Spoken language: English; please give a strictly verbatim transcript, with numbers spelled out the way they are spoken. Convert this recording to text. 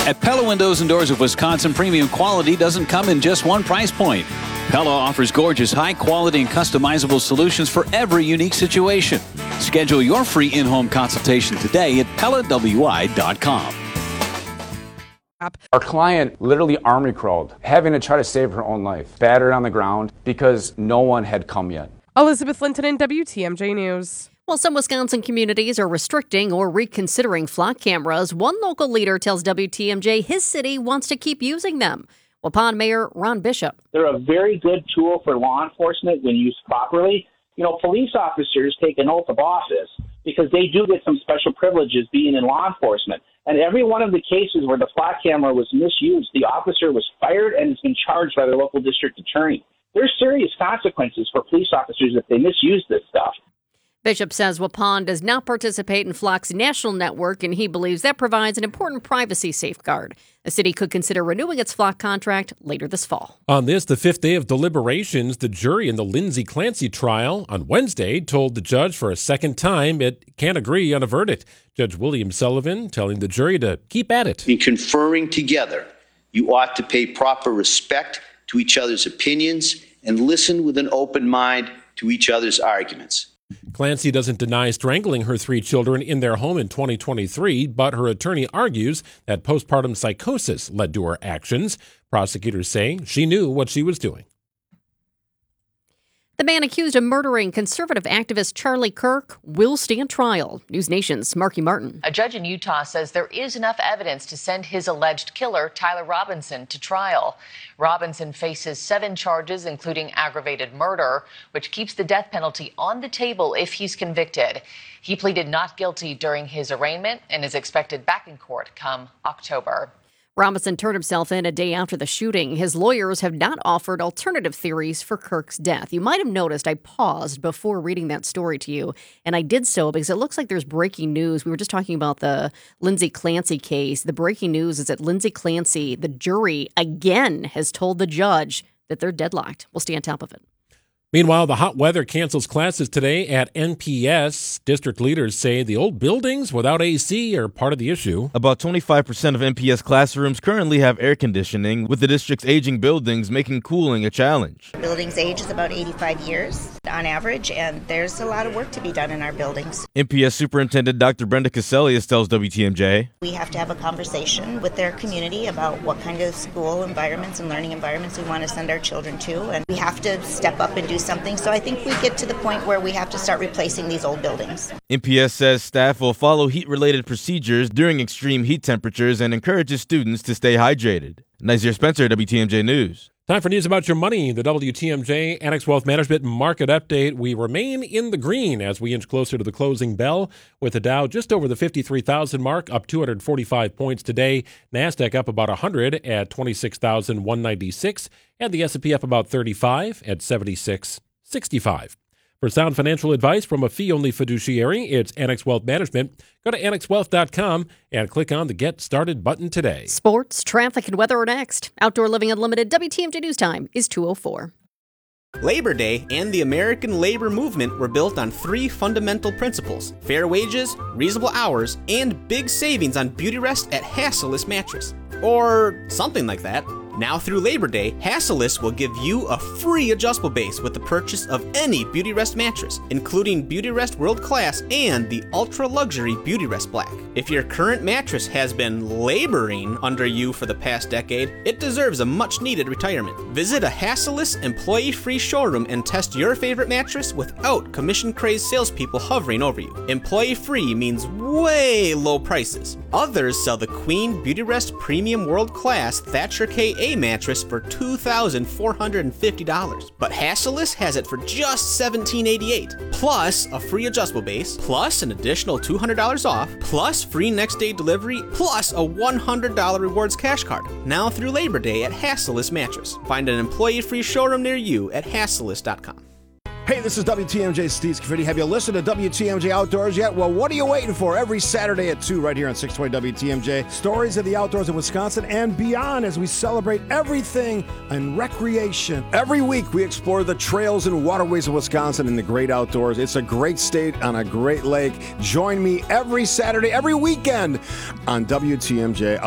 At Pella Windows and Doors of Wisconsin, premium quality doesn't come in just one price point. Pella offers gorgeous, high-quality and customizable solutions for every unique situation. Schedule your free in-home consultation today at Pella W I dot com. Our client literally army crawled, having to try to save her own life, battered on the ground because no one had come yet. Elizabeth Linton in W T M J News. While some Wisconsin communities are restricting or reconsidering flock cameras, one local leader tells W T M J his city wants to keep using them. Waupun Mayor Ron Bishop. They're a very good tool for law enforcement when used properly. You know, police officers take an oath of office because they do get some special privileges being in law enforcement. And every one of the cases where the flock camera was misused, the officer was fired and has been charged by their local district attorney. There's serious consequences for police officers if they misuse this stuff. Bishop says Waupun does not participate in Flock's national network, and he believes that provides an important privacy safeguard. The city could consider renewing its Flock contract later this fall. On this, the fifth day of deliberations, the jury in the Lindsay Clancy trial on Wednesday told the judge for a second time it can't agree on a verdict. Judge William Sullivan telling the jury to keep at it. In conferring together, you ought to pay proper respect to each other's opinions and listen with an open mind to each other's arguments. Clancy doesn't deny strangling her three children in their home in twenty twenty-three, but her attorney argues that postpartum psychosis led to her actions. Prosecutors say she knew what she was doing. The man accused of murdering conservative activist Charlie Kirk will stand trial. News Nation's Marky Martin. A judge in Utah says there is enough evidence to send his alleged killer, Tyler Robinson, to trial. Robinson faces seven charges, including aggravated murder, which keeps the death penalty on the table if he's convicted. He pleaded not guilty during his arraignment and is expected back in court come October. Robinson turned himself in a day after the shooting. His lawyers have not offered alternative theories for Kirk's death. You might have noticed I paused before reading that story to you, and I did so because it looks like there's breaking news. We were just talking about the Lindsay Clancy case. The breaking news is that Lindsay Clancy, the jury, again has told the judge that they're deadlocked. We'll stay on top of it. Meanwhile, the hot weather cancels classes today at N P S. District leaders say the old buildings without A C are part of the issue. About twenty-five percent of N P S classrooms currently have air conditioning, with the district's aging buildings making cooling a challenge. The building's age is about eighty-five years on average, and there's a lot of work to be done in our buildings. N P S Superintendent Doctor Brenda Caselius tells W T M J. We have to have a conversation with their community about what kind of school environments and learning environments we want to send our children to, and we have to step up and do something. So I think we get to the point where we have to start replacing these old buildings. N P S says staff will follow heat-related procedures during extreme heat temperatures and encourages students to stay hydrated. Nazir Spencer, W T M J News. Time for news about your money. The W T M J Annex Wealth Management Market Update. We remain in the green as we inch closer to the closing bell, with the Dow just over the fifty-three thousand mark, up two hundred forty-five points today. NASDAQ up about one hundred at twenty-six thousand one hundred ninety-six, and the S and P up about thirty-five at seventy-six sixty-five. For sound financial advice from a fee-only fiduciary, it's Annex Wealth Management. Go to annex wealth dot com and click on the Get Started button today. Sports, traffic, and weather are next. Outdoor Living Unlimited W T M J News Time is two oh four. Labor Day and the American labor movement were built on three fundamental principles: fair wages, reasonable hours, and big savings on beauty rest at Hassellus Mattress. Or something like that. Now through Labor Day, Hassellus will give you a free adjustable base with the purchase of any Beauty Rest mattress, including Beauty Rest World Class and the Ultra Luxury Beauty Rest Black. If your current mattress has been laboring under you for the past decade, it deserves a much-needed retirement. Visit a Hassellus employee-free showroom and test your favorite mattress without commission-crazed salespeople hovering over you. Employee-free means way low prices. Others sell the Queen Beauty Rest Premium World Class Thatcher K A mattress for two thousand four hundred fifty dollars, but Hassellus has it for just seventeen eighty-eight, plus a free adjustable base, plus an additional two hundred dollars off, plus free next day delivery, plus a one hundred dollars rewards cash card. Now through Labor Day at Hassellus Mattress. Find an employee-free showroom near you at hassellus dot com. Hey, this is W T M J Steve Scaffidi. Have you listened to W T M J Outdoors yet? Well, what are you waiting for? Every Saturday at two right here on six twenty W T M J. Stories of the outdoors in Wisconsin and beyond as we celebrate everything in recreation. Every week we explore the trails and waterways of Wisconsin in the great outdoors. It's a great state on a great lake. Join me every Saturday, every weekend on W T M J